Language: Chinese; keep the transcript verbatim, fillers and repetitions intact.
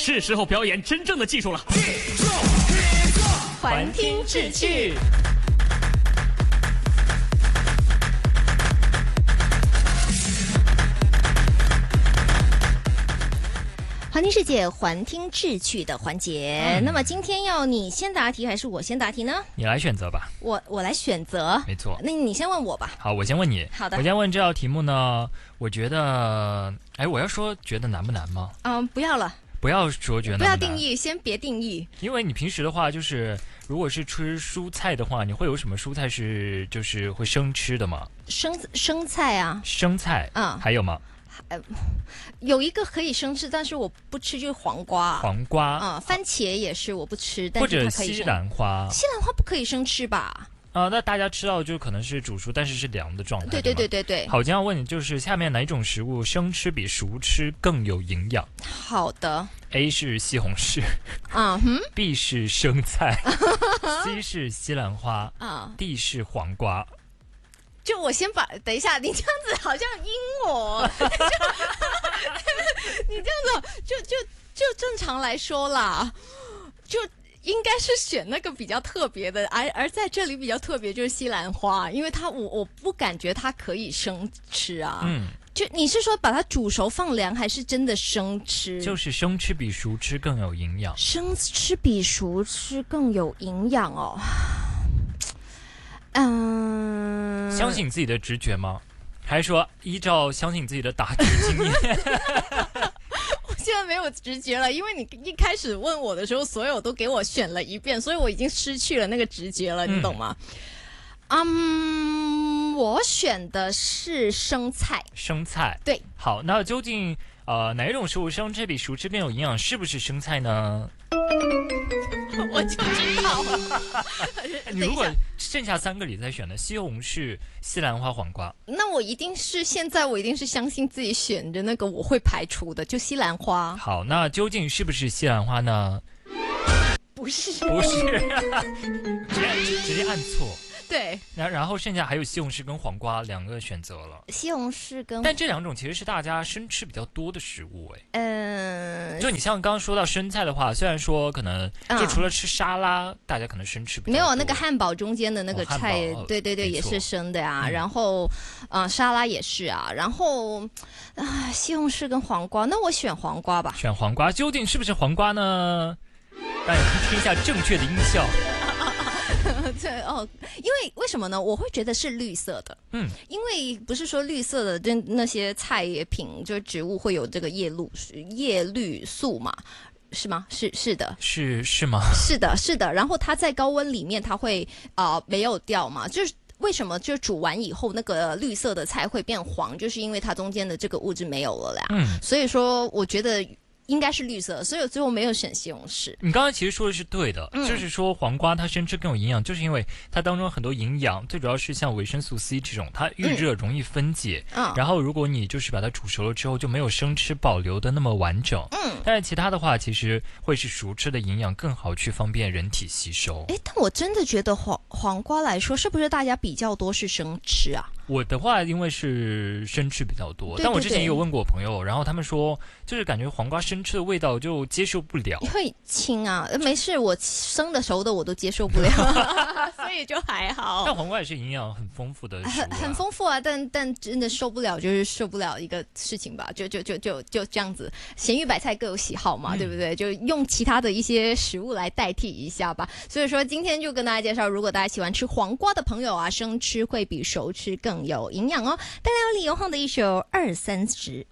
是时候表演真正的技术了。 环听志趣。环听世界，环听志趣的环节、嗯。那么今天要你先答题还是我先答题呢？ 你来选择吧。 我我来选择， 没错。 那你先问我吧。 好，我先问你。 好的。 我先问这道题目呢，我觉得，哎，我要说觉得难不难吗？ 嗯，不要了。 不要说觉得难不难。 不要定义，先别定义。 因为你平时的话，就是如果是吃蔬菜的话，你会有什么蔬菜是就是会生吃的吗？ 生生菜啊。 生菜。嗯。还有吗？ 呃，有一个可以生吃，但是我不吃，就是黄瓜。 黄瓜啊、嗯，番茄也是我不吃，但或者是它可以西兰花。 西兰花不可以生吃吧？ 啊、呃，那大家吃到就可能是煮熟，但是是凉的状态。 对对对对对。 好，今天要问你，就是下面哪一种食物生吃比熟吃更有营养？ 好的。 A 是西红柿， 啊哼。 B 是生菜，C 是西兰花， 啊 ，D 是黄瓜。 就我先把，等一下，你这样子好像阴我，你这样子就就就正常来说啦，就应该是选那个比较特别的，而而在这里比较特别就是西兰花，因为它我我不感觉它可以生吃啊。嗯。就你是说把它煮熟放凉，还是真的生吃？ 就是生吃比熟吃更有营养。 生吃比熟吃更有营养哦。嗯， 相信你自己的直觉吗？还是说依照相信你自己的打击经验？ 我现在没有直觉了，因为你一开始问我的时候，所有都给我选了一遍，所以我已经失去了那个直觉了，你懂吗？嗯， um, 我选的是生菜。 生菜。 对。好， 那究竟呃哪一种食物生吃比熟吃更有营养？是不是生菜呢？ 我就知道了。 你如果剩下三个里再选的，西红柿、西兰花、黄瓜， 那我一定是现在我一定是相信自己选的那个我会排除的，就西兰花。 好，那究竟是不是西兰花呢？ 不是， 不是，直接直接按错。 对， 然然后剩下还有西红柿跟黄瓜两个选择了。 西红柿跟， 但这两种其实是大家生吃比较多的食物，哎， 嗯， 就你像刚刚说到生菜的话，虽然说可能就除了吃沙拉，嗯、大家可能生吃比较多。 没有那个汉堡中间的那个菜，哦、对对对，也是生的呀、啊。然后，啊、呃，沙拉也是啊。然后，啊，西红柿跟黄瓜，那我选黄瓜吧。 选黄瓜，究竟是不是黄瓜呢？大家听一下正确的音效。 对哦，因为为什么呢？我会觉得是绿色的，嗯，因为不是说绿色的那那些菜品，就是植物会有这个叶绿叶绿素嘛，是吗？是是的， 是是吗？ 是的，是的。然后它在高温里面，它会啊、呃、没有掉嘛，就是为什么就煮完以后那个绿色的菜会变黄，就是因为它中间的这个物质没有了呀。嗯，所以说我觉得。应该是绿色，所以我最后没有选西红柿。 你刚才其实说的是对的，嗯、就是说黄瓜它生吃更有营养，就是因为它当中很多营养，最主要是像维生素 C 这种，它遇热容易分解。嗯，然后如果你就是把它煮熟了之后，就没有生吃保留的那么完整。嗯，但是其他的话，其实会是熟吃的营养更好去方便人体吸收。 哎，但我真的觉得黄黄瓜来说，是不是大家比较多是生吃啊？ 我的话，因为是生吃比较多，对对对，但我之前也有问过我朋友，然后他们说，就是感觉黄瓜生吃的味道就接受不了， 会青啊，没事，我生的熟的我都接受不了，所以就还好。 但黄瓜也是营养很丰富的食物、啊， 很很丰富啊，但但真的受不了，就是受不了一个事情吧，就就就就就这样子，咸鱼白菜各有喜好嘛，嗯、对不对？就用其他的一些食物来代替一下吧。所以说今天就跟大家介绍，如果大家喜欢吃黄瓜的朋友啊，生吃会比熟吃更有营养哦。带来有李荣浩的一首《二三十》。